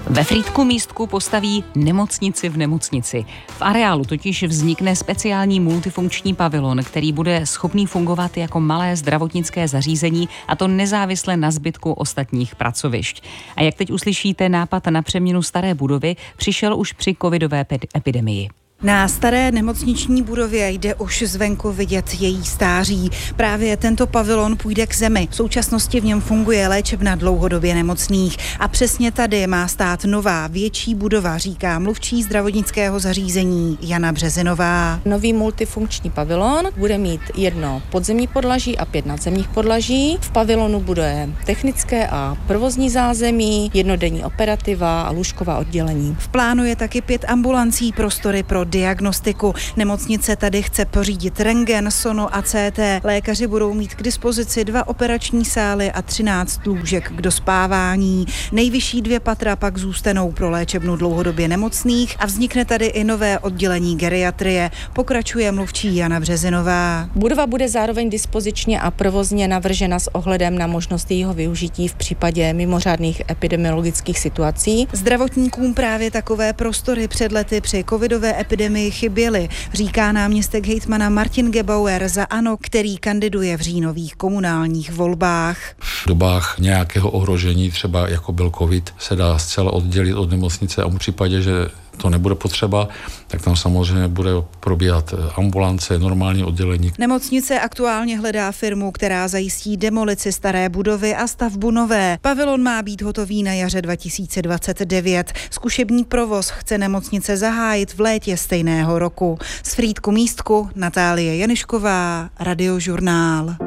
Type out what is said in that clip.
Ve Frýdku Místku postaví nemocnici v nemocnici. V areálu totiž vznikne speciální multifunkční pavilon, který bude schopný fungovat jako malé zdravotnické zařízení, a to nezávisle na zbytku ostatních pracovišť. A jak teď uslyšíte, nápad na přeměnu staré budovy přišel už při covidové epidemii. Na staré nemocniční budově jde už zvenku vidět její stáří. Právě tento pavilon půjde k zemi. V současnosti v něm funguje léčebna dlouhodobě nemocných. A přesně tady má stát nová, větší budova, říká mluvčí zdravotnického zařízení Jana Březinová. Nový multifunkční pavilon bude mít 1 podzemní podlaží a 5 nadzemních podlaží. V pavilonu bude technické a provozní zázemí, jednodenní operativa a lůžková oddělení. V plánu je taky 5 ambulancí, prostory pro diagnostiku. Nemocnice tady chce pořídit rentgen, sono a CT. Lékaři budou mít k dispozici 2 operační sály a 13 lůžek k dospávání. Nejvyšší 2 patra pak zůstanou pro léčebnu dlouhodobě nemocných a vznikne tady i nové oddělení geriatrie, pokračuje mluvčí Jana Březinová. Budova bude zároveň dispozičně a provozně navržena s ohledem na možnost jejího využití v případě mimořádných epidemiologických situací. Zdravotníkům právě takové prostory před lety při covidové epidemii chyběly, říká náměstek hejtmana Martin Gebauer za ANO, který kandiduje v říjnových komunálních volbách. V dobách nějakého ohrožení, třeba jako byl covid, se dá zcela oddělit od nemocnice a v případě, že to nebude potřeba, tak tam samozřejmě bude probíhat ambulance, normální oddělení. Nemocnice aktuálně hledá firmu, která zajistí demolici staré budovy a stavbu nové. Pavilon má být hotový na jaře 2029. Zkušební provoz chce nemocnice zahájit v létě stejného roku. Z Frýdku Místku Natálie Janišková, Radiožurnál.